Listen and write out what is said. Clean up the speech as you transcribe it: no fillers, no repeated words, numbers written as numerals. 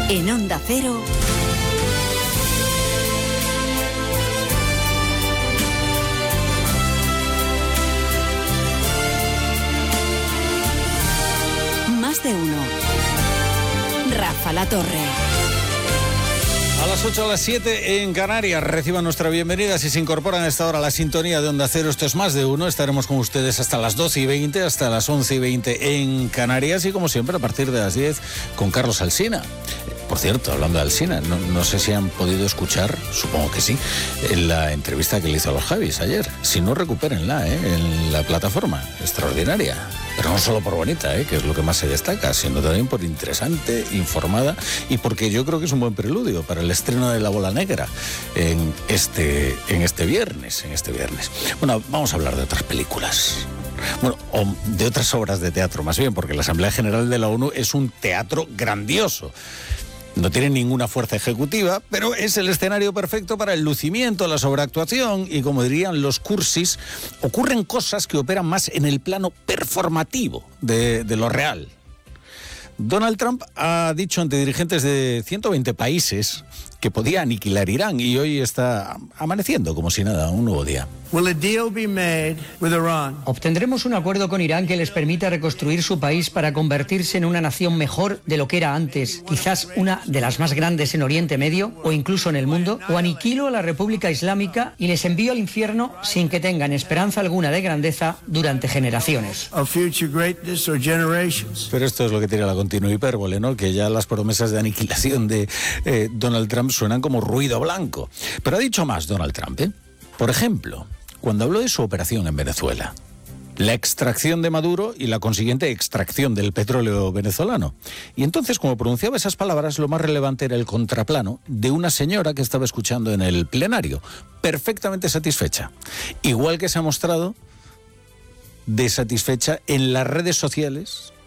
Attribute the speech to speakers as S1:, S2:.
S1: En Onda Cero, Más de uno. Rafa La Torre.
S2: A las 8, a las 7 en Canarias, reciban nuestra bienvenida. Si se incorporan a esta hora a la sintonía de Onda Cero, esto es Más de Uno. Estaremos con ustedes hasta las 12:20, hasta las 11:20 en Canarias y, como siempre, a partir de las 10 con Carlos Alsina. Por cierto, hablando de Alsina, no sé si han podido escuchar, supongo que sí, en la entrevista que le hizo a los Javis ayer. Si no, recupérenla en la plataforma. Extraordinaria. Pero no solo por bonita, que es lo que más se destaca, sino también por interesante, informada y porque yo creo que es un buen preludio para el estreno de La Bola Negra en este viernes. Bueno, vamos a hablar de otras películas. Bueno, o de otras obras de teatro, más bien, porque la Asamblea General de la ONU es un teatro grandioso. No tiene ninguna fuerza ejecutiva, pero es el escenario perfecto para el lucimiento, la sobreactuación y, como dirían los cursis, ocurren cosas que operan más en el plano performativo de lo real. Donald Trump ha dicho ante dirigentes de 120 países que podía aniquilar Irán y hoy está amaneciendo como si nada, un nuevo día.
S3: ¿Obtendremos un acuerdo con Irán que les permita reconstruir su país para convertirse en una nación mejor de lo que era antes, quizás una de las más grandes en Oriente Medio o incluso en el mundo? ¿O aniquilo a la República Islámica y les envío al infierno sin que tengan esperanza alguna de grandeza durante generaciones?
S2: Pero esto es lo que tiene la continua hipérbole, ¿no? Que ya las promesas de aniquilación de Donald Trump suenan como ruido blanco. Pero ha dicho más Donald Trump, Por ejemplo, cuando habló de su operación en Venezuela, la extracción de Maduro y la consiguiente extracción del petróleo venezolano. Y entonces, como pronunciaba esas palabras, lo más relevante era el contraplano de una señora que estaba escuchando en el plenario, perfectamente satisfecha. Igual que se ha mostrado desatisfecha en las redes sociales